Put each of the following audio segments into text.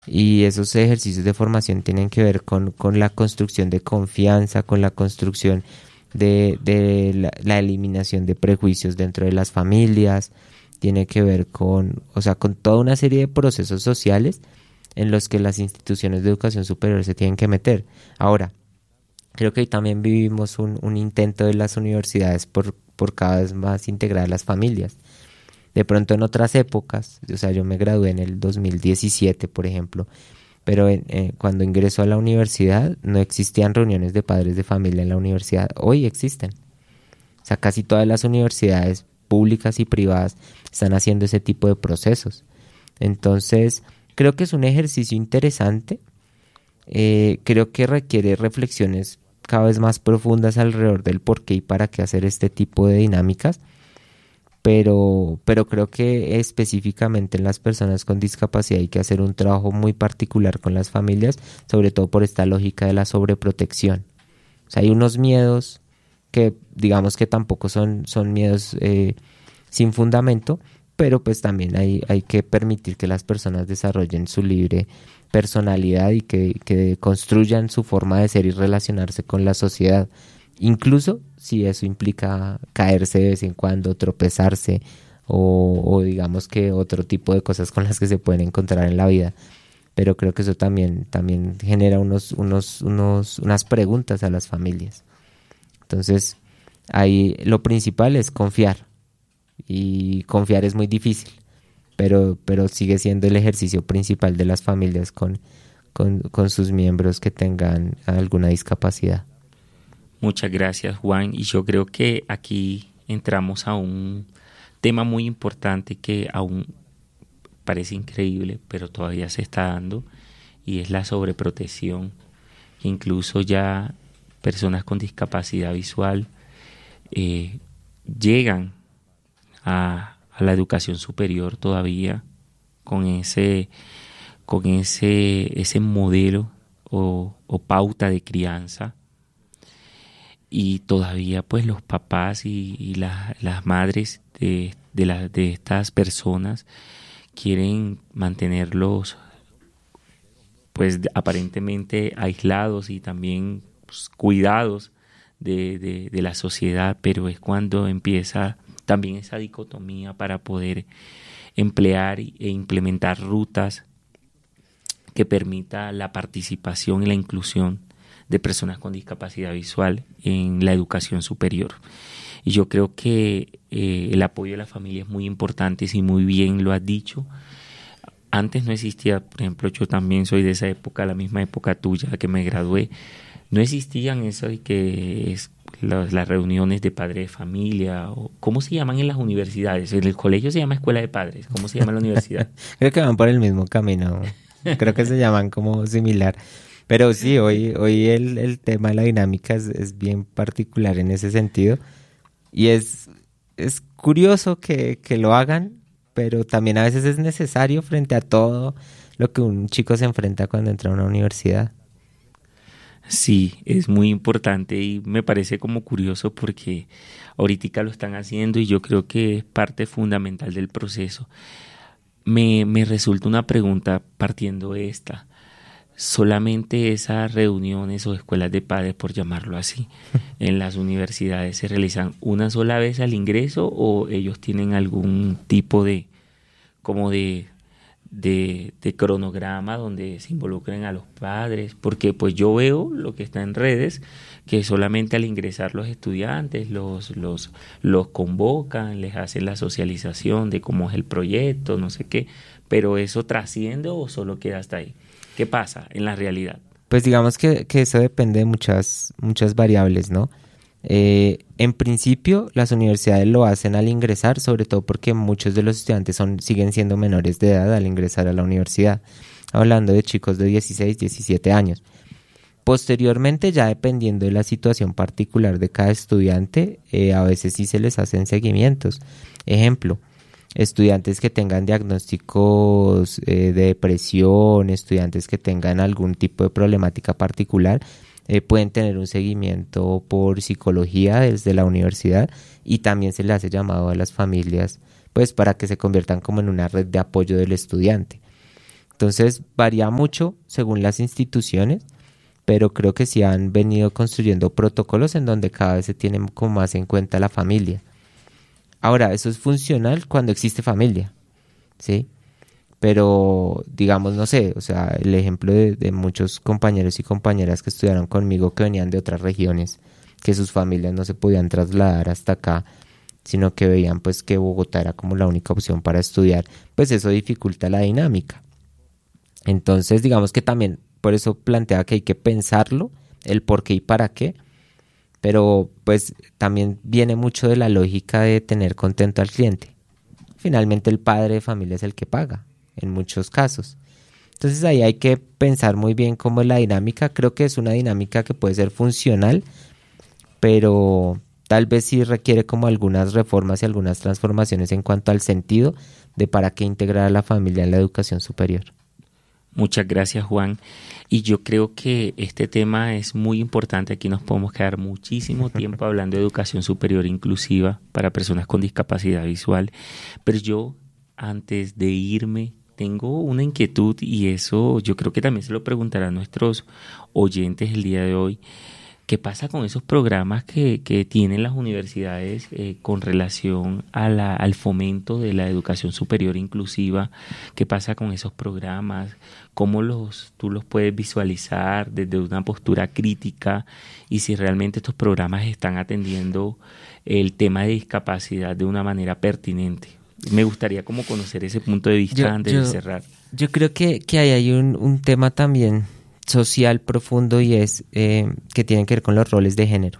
Y esos ejercicios de formación tienen que ver con la construcción de confianza, con la construcción de la eliminación de prejuicios dentro de las familias, tiene que ver con, o sea, con toda una serie de procesos sociales en los que las instituciones de educación superior se tienen que meter. Ahora, creo que hoy también vivimos un intento de las universidades por cada vez más integrar a las familias. De pronto en otras épocas, o sea, yo me gradué en el 2017, por ejemplo, pero cuando ingreso a la universidad no existían reuniones de padres de familia en la universidad. Hoy existen. O sea, casi todas las universidades públicas y privadas están haciendo ese tipo de procesos. Entonces, creo que es un ejercicio interesante. Creo que requiere reflexiones cada vez más profundas alrededor del por qué y para qué hacer este tipo de dinámicas. Pero creo que específicamente en las personas con discapacidad hay que hacer un trabajo muy particular con las familias, sobre todo por esta lógica de la sobreprotección. O sea, hay unos miedos que digamos que tampoco son miedos sin fundamento, pero pues también hay que permitir que las personas desarrollen su libre personalidad y que construyan su forma de ser y relacionarse con la sociedad. Incluso si eso implica caerse de vez en cuando, tropezarse o digamos que otro tipo de cosas con las que se pueden encontrar en la vida. Pero creo que eso también genera unas preguntas a las familias. Entonces, ahí lo principal es confiar. Y confiar es muy difícil, pero sigue siendo el ejercicio principal de las familias con sus miembros que tengan alguna discapacidad. Muchas gracias, Juan. Y yo creo que aquí entramos a un tema muy importante que aún parece increíble, pero todavía se está dando, y es la sobreprotección. Incluso ya personas con discapacidad visual llegan a la educación superior todavía con ese modelo o pauta de crianza. Y todavía pues los papás y las madres de estas personas quieren mantenerlos pues aparentemente aislados y también pues, cuidados de la sociedad, pero es cuando empieza también esa dicotomía para poder emplear e implementar rutas que permita la participación y la inclusión de personas con discapacidad visual en la educación superior. Y yo creo que el apoyo de la familia es muy importante, si muy bien lo has dicho. Antes no existía, por ejemplo, yo también soy de esa época, la misma época tuya, que me gradué. No existían eso y que es las reuniones de padres de familia, o ¿cómo se llaman en las universidades? En el colegio se llama escuela de padres, ¿cómo se llama en la universidad? Creo que van por el mismo camino, creo que se llaman como similar. Pero sí, hoy el tema de la dinámica es bien particular en ese sentido. Y es curioso que lo hagan, pero también a veces es necesario frente a todo lo que un chico se enfrenta cuando entra a una universidad. Sí, es muy importante y me parece como curioso porque ahorita lo están haciendo y yo creo que es parte fundamental del proceso. Me resulta una pregunta partiendo de esta. ¿Solamente esas reuniones o escuelas de padres, por llamarlo así, en las universidades se realizan una sola vez al ingreso o ellos tienen algún tipo de cronograma donde se involucren a los padres? Porque pues yo veo lo que está en redes, que solamente al ingresar los estudiantes los convocan, les hacen la socialización de cómo es el proyecto, no sé qué, pero ¿eso trasciende o solo queda hasta ahí? ¿Qué pasa en la realidad? Pues digamos que eso depende de muchas variables, ¿no? En principio, las universidades lo hacen al ingresar, sobre todo porque muchos de los estudiantes siguen siendo menores de edad al ingresar a la universidad, hablando de chicos de 16, 17 años. Posteriormente, ya dependiendo de la situación particular de cada estudiante, a veces sí se les hacen seguimientos. Ejemplo, estudiantes que tengan diagnósticos de depresión, estudiantes que tengan algún tipo de problemática particular, pueden tener un seguimiento por psicología desde la universidad y también se le hace llamado a las familias pues para que se conviertan como en una red de apoyo del estudiante. Entonces varía mucho según las instituciones, pero creo que sí han venido construyendo protocolos en donde cada vez se tiene como más en cuenta la familia. Ahora, eso es funcional cuando existe familia, ¿sí? Pero digamos, no sé, o sea, el ejemplo de muchos compañeros y compañeras que estudiaron conmigo que venían de otras regiones, que sus familias no se podían trasladar hasta acá, sino que veían pues que Bogotá era como la única opción para estudiar, pues eso dificulta la dinámica. Entonces, digamos que también por eso plantea que hay que pensarlo, el por qué y para qué, pero pues también viene mucho de la lógica de tener contento al cliente. Finalmente el padre de familia es el que paga, en muchos casos. Entonces ahí hay que pensar muy bien cómo es la dinámica. Creo que es una dinámica que puede ser funcional, pero tal vez sí requiere como algunas reformas y algunas transformaciones en cuanto al sentido de para qué integrar a la familia en la educación superior. Muchas gracias, Juan. Y yo creo que este tema es muy importante. Aquí nos podemos quedar muchísimo tiempo hablando de educación superior inclusiva para personas con discapacidad visual. Pero yo, antes de irme, tengo una inquietud y eso yo creo que también se lo preguntarán nuestros oyentes el día de hoy. ¿Qué pasa con esos programas que tienen las universidades con relación a al fomento de la educación superior inclusiva? ¿Qué pasa con esos programas? ¿Cómo tú los puedes visualizar desde una postura crítica? Y si realmente estos programas están atendiendo el tema de discapacidad de una manera pertinente. Me gustaría como conocer ese punto de vista antes de cerrar. Yo creo que ahí hay un tema también social profundo y es que tiene que ver con los roles de género.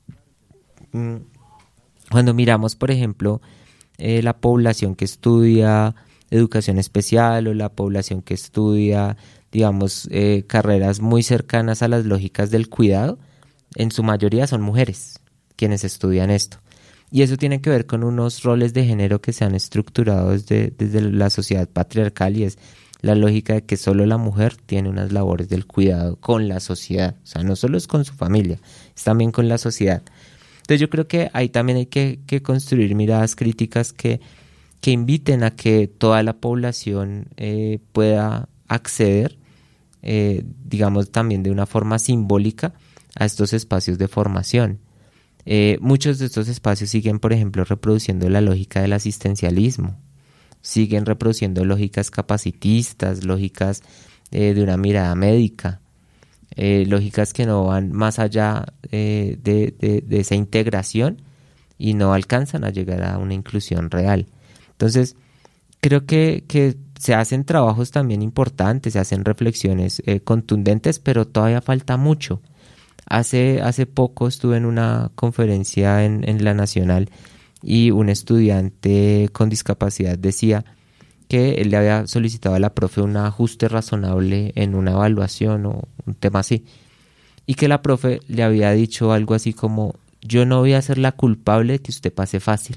Cuando miramos, por ejemplo, la población que estudia educación especial o la población que estudia, digamos, carreras muy cercanas a las lógicas del cuidado, en su mayoría son mujeres quienes estudian esto. Y eso tiene que ver con unos roles de género que se han estructurado desde la sociedad patriarcal, y es la lógica de que solo la mujer tiene unas labores del cuidado con la sociedad. O sea, no solo es con su familia, es también con la sociedad. Entonces yo creo que ahí también hay que construir miradas críticas que inviten a que toda la población pueda acceder, digamos también de una forma simbólica, a estos espacios de formación. Muchos de estos espacios siguen, por ejemplo, reproduciendo la lógica del asistencialismo. Siguen reproduciendo lógicas capacitistas, lógicas de una mirada médica, lógicas que no van más allá de esa integración y no alcanzan a llegar a una inclusión real. Entonces, creo que se hacen trabajos también importantes, se hacen reflexiones contundentes, pero todavía falta mucho. Hace poco estuve en una conferencia en la Nacional y un estudiante con discapacidad decía que él le había solicitado a la profe un ajuste razonable en una evaluación o un tema así, y que la profe le había dicho algo así como: yo no voy a ser la culpable de que usted pase fácil,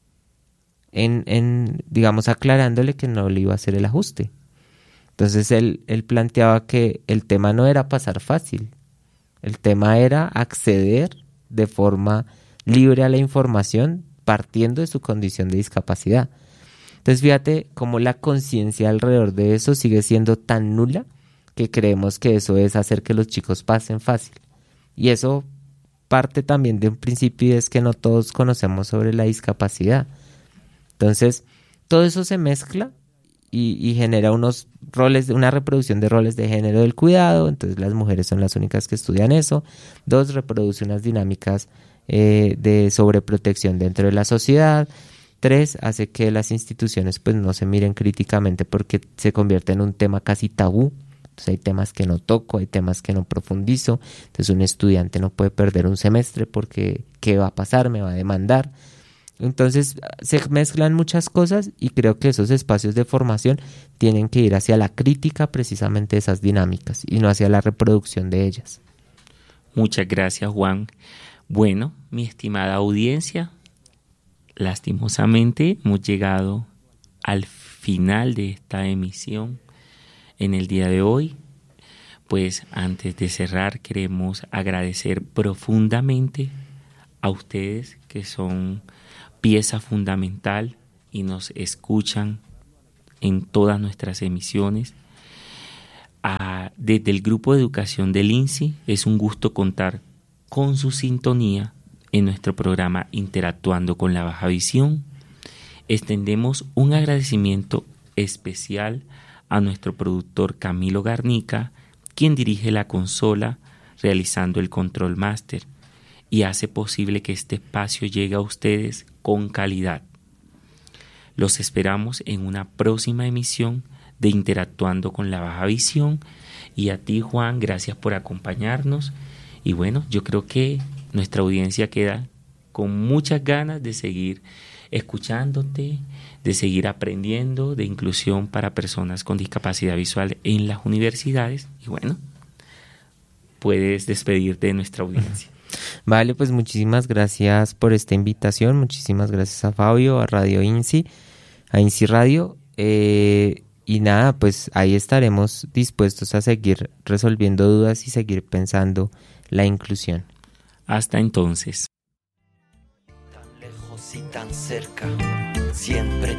digamos aclarándole que no le iba a hacer el ajuste. Entonces él planteaba que el tema no era pasar fácil, el tema era acceder de forma libre a la información partiendo de su condición de discapacidad. Entonces fíjate cómo la conciencia alrededor de eso sigue siendo tan nula que creemos que eso es hacer que los chicos pasen fácil. Y eso parte también de un principio, y es que no todos conocemos sobre la discapacidad. Entonces todo eso se mezcla y genera unos roles, una reproducción de roles de género del cuidado. Entonces las mujeres son las únicas que estudian eso. 2, reproduce unas dinámicas de sobreprotección dentro de la sociedad. 3, hace que las instituciones pues no se miren críticamente porque se convierte en un tema casi tabú. Entonces hay temas que no toco, hay temas que no profundizo. Entonces un estudiante no puede perder un semestre porque ¿qué va a pasar? Me va a demandar. Entonces se mezclan muchas cosas y creo que esos espacios de formación tienen que ir hacia la crítica precisamente de esas dinámicas y no hacia la reproducción de ellas. Muchas gracias, Juan. Bueno, mi estimada audiencia, lastimosamente hemos llegado al final de esta emisión en el día de hoy. Pues antes de cerrar queremos agradecer profundamente a ustedes que son pieza fundamental y nos escuchan en todas nuestras emisiones. Desde el Grupo de Educación del INSI es un gusto contar con su sintonía en nuestro programa Interactuando con la Baja Visión. Extendemos un agradecimiento especial a nuestro productor Camilo Garnica, quien dirige la consola realizando el control máster y hace posible que este espacio llegue a ustedes con calidad. Los esperamos en una próxima emisión de Interactuando con la Baja Visión. Y a ti, Juan, gracias por acompañarnos. Y bueno, yo creo que nuestra audiencia queda con muchas ganas de seguir escuchándote, de seguir aprendiendo de inclusión para personas con discapacidad visual en las universidades. Y bueno, puedes despedirte de nuestra audiencia. Vale, pues muchísimas gracias por esta invitación, muchísimas gracias a Fabio, a Radio INSI, a INSI Radio, y nada, pues ahí estaremos dispuestos a seguir resolviendo dudas y seguir pensando la inclusión. Hasta entonces. Tan lejos y tan cerca, siempre